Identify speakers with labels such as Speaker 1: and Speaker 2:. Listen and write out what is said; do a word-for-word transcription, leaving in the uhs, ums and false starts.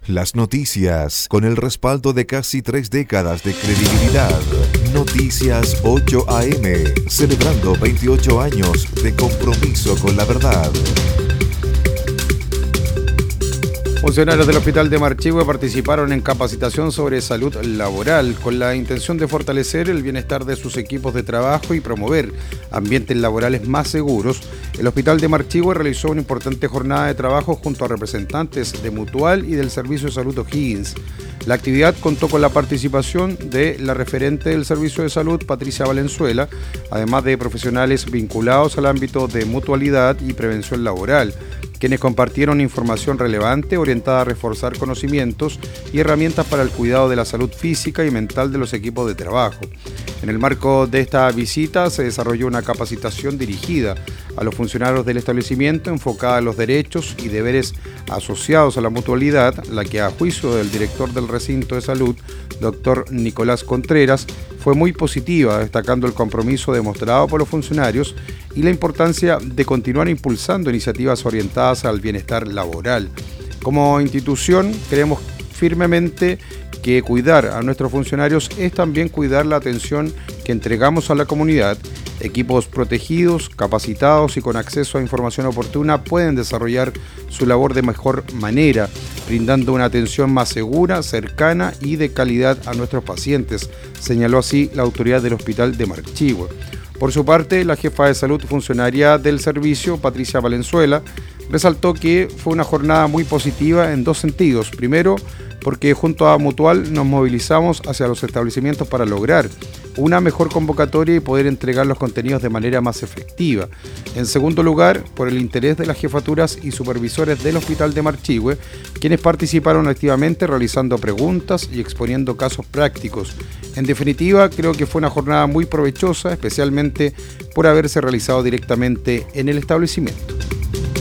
Speaker 1: Las noticias, con el respaldo de casi tres décadas de credibilidad. Noticias ocho A M, celebrando veintiocho años de compromiso con la verdad.
Speaker 2: Funcionarios del Hospital de Marchihue participaron en capacitación sobre salud laboral con la intención de fortalecer el bienestar de sus equipos de trabajo y promover ambientes laborales más seguros. El Hospital de Marchihue realizó una importante jornada de trabajo junto a representantes de Mutual y del Servicio de Salud O'Higgins. La actividad contó con la participación de la referente del Servicio de Salud, Patricia Valenzuela, además de profesionales vinculados al ámbito de mutualidad y prevención laboral, quienes compartieron información relevante orientada a reforzar conocimientos y herramientas para el cuidado de la salud física y mental de los equipos de trabajo. En el marco de esta visita se desarrolló una capacitación dirigida a los funcionarios del establecimiento enfocada a los derechos y deberes asociados a la mutualidad, la que a juicio del director del recinto de salud, doctor Nicolás Contreras, fue muy positiva, destacando el compromiso demostrado por los funcionarios y la importancia de continuar impulsando iniciativas orientadas al bienestar laboral. Como institución, creemos firmemente que cuidar a nuestros funcionarios es también cuidar la atención que entregamos a la comunidad. Equipos protegidos, capacitados y con acceso a información oportuna pueden desarrollar su labor de mejor manera, brindando una atención más segura, cercana y de calidad a nuestros pacientes, señaló así la autoridad del Hospital de Marchihue. Por su parte, la jefa de salud funcionaria del servicio, Patricia Valenzuela, resaltó que fue una jornada muy positiva en dos sentidos. Primero, porque junto a Mutual nos movilizamos hacia los establecimientos para lograr una mejor convocatoria y poder entregar los contenidos de manera más efectiva. En segundo lugar, por el interés de las jefaturas y supervisores del Hospital de Marchihue, quienes participaron activamente realizando preguntas y exponiendo casos prácticos. En definitiva, creo que fue una jornada muy provechosa, especialmente por haberse realizado directamente en el establecimiento.